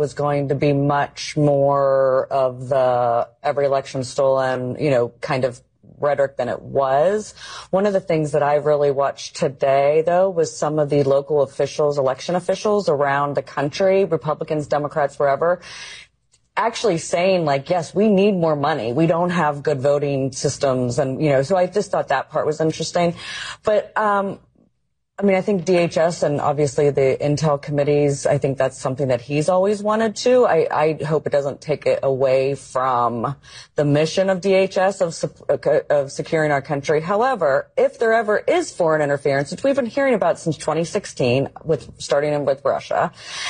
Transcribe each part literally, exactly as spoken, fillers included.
was going to be much more of the every election stolen, you know, kind of rhetoric than it was. One of the things that I really watched today, though, was some of the local officials, election officials around the country, Republicans, Democrats, wherever, actually saying, like, yes, we need more money. We don't have good voting systems. And, you know, so I just thought that part was interesting. But, um, I mean, I think D H S and obviously the Intel committees, I think that's something that he's always wanted to. I, I hope it doesn't take it away from the mission of D H S of, of securing our country. However, if there ever is foreign interference, which we've been hearing about since twenty sixteen, with starting with Russia,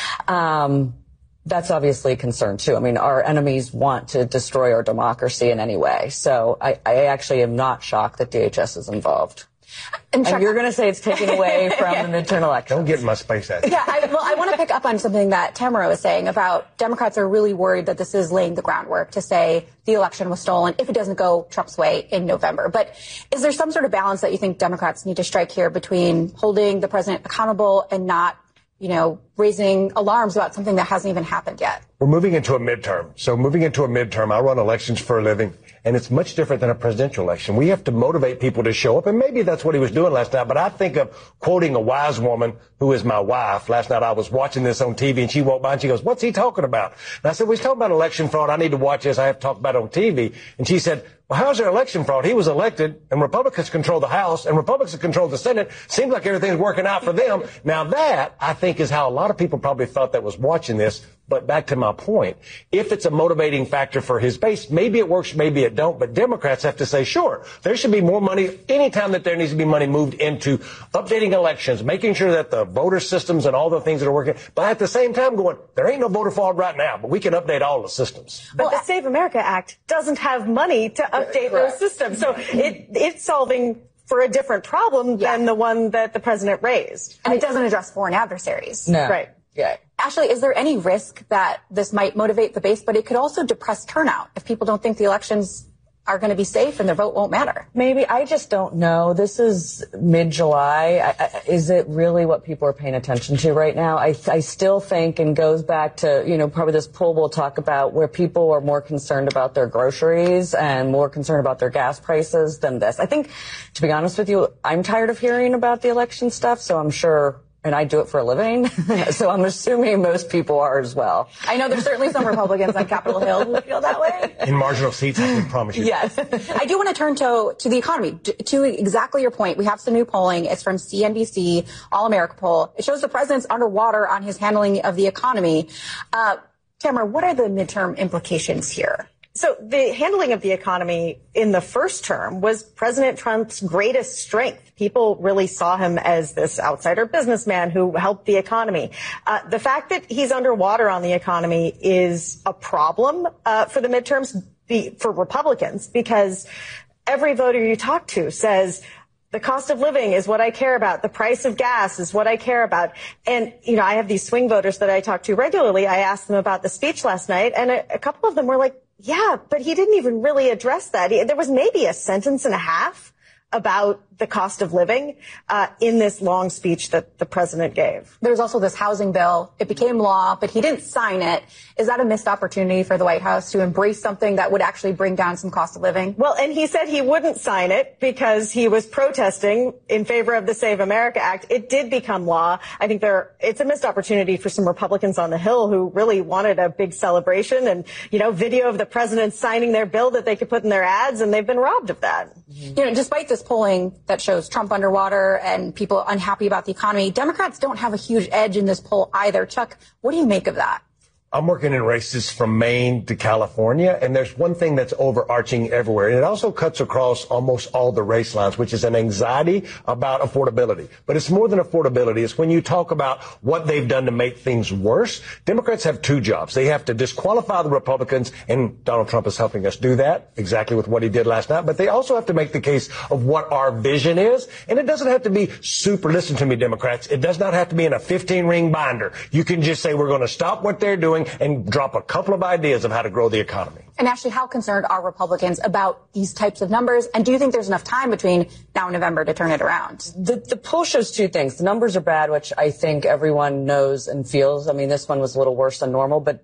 um, that's obviously a concern, too. I mean, our enemies want to destroy our democracy in any way. So I, I actually am not shocked that D H S is involved. And, and you're going to say it's taken away from yeah. the midterm election. Don't get in my space, Ashley. Yeah, I, well, I want to pick up on something that Tamara was saying about Democrats are really worried that this is laying the groundwork to say the election was stolen if it doesn't go Trump's way in November. But is there some sort of balance that you think Democrats need to strike here between holding the president accountable and not, you know, raising alarms about something that hasn't even happened yet? We're moving into a midterm. So moving into a midterm, I run elections for a living, and it's much different than a presidential election. We have to motivate people to show up, and maybe that's what he was doing last night. But I think of quoting a wise woman who is my wife. Last night I was watching this on T V, and she walked by and she goes, "What's he talking about?" And I said, "Well, he's talking about election fraud. I need to watch this. I have to talk about it on T V." And she said, "Well, how's there election fraud? He was elected, and Republicans control the House, and Republicans control the Senate. Seems like everything's working out for them." Now that, I think, is how a lot of people probably thought that was watching this. But back to my point, if it's a motivating factor for his base, maybe it works, maybe it don't. But Democrats have to say, sure, there should be more money anytime that there needs to be money moved into updating elections, making sure that the voter systems and all the things that are working. But at the same time going, there ain't no voter fraud right now, but we can update all the systems. But well, the Save America Act doesn't have money to update those systems. So it, it's solving for a different problem yeah. than the one that the president raised. And it doesn't address foreign adversaries. No. Right. Yeah. Ashley, is there any risk that this might motivate the base, but it could also depress turnout if people don't think the elections are going to be safe and their vote won't matter? Maybe. I just don't know. This is mid-July. I, I, is it really what people are paying attention to right now? I, I still think, and goes back to, you know, probably this poll we'll talk about, where people are more concerned about their groceries and more concerned about their gas prices than this. I think, to be honest with you, I'm tired of hearing about the election stuff, so I'm sure... And I do it for a living, so I'm assuming most people are as well. I know there's certainly some Republicans on Capitol Hill who feel that way. In marginal seats, I can promise you. Yes. I do want to turn to, to the economy. To exactly your point, we have some new polling. It's from C N B C, All-America poll. It shows the president's underwater on his handling of the economy. Uh, Tamara, what are the midterm implications here? So the handling of the economy in the first term was President Trump's greatest strength. People really saw him as this outsider businessman who helped the economy. Uh, the fact that he's underwater on the economy is a problem uh, for the midterms be, for Republicans, because every voter you talk to says, the cost of living is what I care about. The price of gas is what I care about. And, you know, I have these swing voters that I talk to regularly. I asked them about the speech last night, and a, a couple of them were like, yeah, but he didn't even really address that. There was maybe a sentence and a half about the cost of living uh, in this long speech that the president gave. There's also this housing bill. It became law, but he didn't sign it. Is that a missed opportunity for the White House to embrace something that would actually bring down some cost of living? Well, and he said he wouldn't sign it because he was protesting in favor of the Save America Act. It did become law. I think there, it's a missed opportunity for some Republicans on the Hill who really wanted a big celebration and, you know, video of the president signing their bill that they could put in their ads, and they've been robbed of that. Mm-hmm. You know, despite this polling that shows Trump underwater and people unhappy about the economy, Democrats don't have a huge edge in this poll either. Chuck, what do you make of that? I'm working in races from Maine to California, and there's one thing that's overarching everywhere. And it also cuts across almost all the race lines, which is an anxiety about affordability. But it's more than affordability. It's when you talk about what they've done to make things worse. Democrats have two jobs. They have to disqualify the Republicans, and Donald Trump is helping us do that, exactly with what he did last night. But they also have to make the case of what our vision is. And it doesn't have to be super, listen to me, Democrats. It does not have to be in a fifteen ring binder. You can just say we're going to stop what they're doing and drop a couple of ideas of how to grow the economy. And Ashley, how concerned are Republicans about these types of numbers? And do you think there's enough time between now and November to turn it around? The, the poll shows two things. The numbers are bad, which I think everyone knows and feels. I mean, this one was a little worse than normal, but